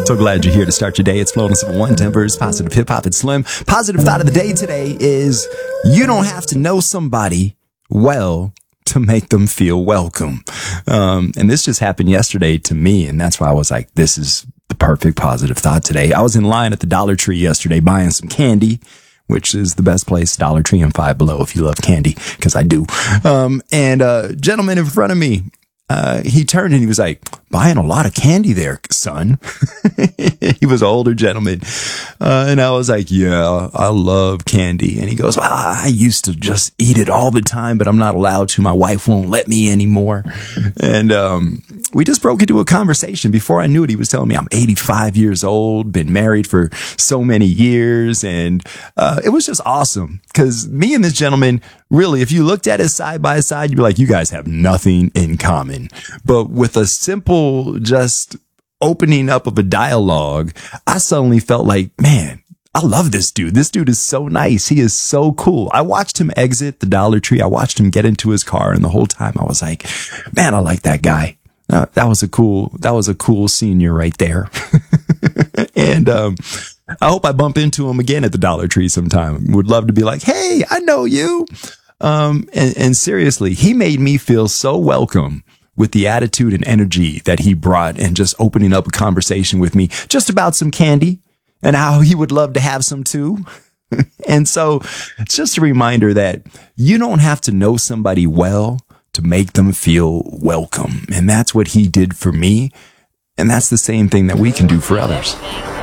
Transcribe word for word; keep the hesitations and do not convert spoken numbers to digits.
So glad you're here to start your day. It's Floating Simple One, Denver's Positive Hip Hop. It's Slim. Positive thought of the day today is you don't have to know somebody well to make them feel welcome. Um, and this just happened yesterday to me. And that's why I was like, this is the perfect positive thought today. I was in line at the Dollar Tree yesterday buying some candy, which is the best place, Dollar Tree and Five Below, if you love candy, because I do. Um, and a gentleman in front of me, uh, he turned and he was like, buying a lot of candy there, son. He was an older gentleman. Uh, and I was like, yeah, I love candy. And he goes, well, I used to just eat it all the time, but I'm not allowed to. My wife won't let me anymore. And um, we just broke into a conversation. Before I knew it, he was telling me I'm eighty-five years old, been married for so many years. And uh, it was just awesome because me and this gentleman, really, if you looked at it side by side, you'd be like, you guys have nothing in common. But with a simple just opening up of a dialogue, I suddenly felt like, man, I love this dude. This dude is so nice. He is so cool. I watched him exit the Dollar Tree. I watched him get into his car. And the whole time I was like, man, I like that guy. Uh, that was a cool, that was a cool senior right there. And, um, I hope I bump into him again at the Dollar Tree sometime. Would love to be like, hey, I know you. Um, and, and seriously, he made me feel so welcome with the attitude and energy that he brought and just opening up a conversation with me just about some candy and how he would love to have some too. And so it's just a reminder that you don't have to know somebody well to make them feel welcome. And that's what he did for me. And that's the same thing that we can do for others.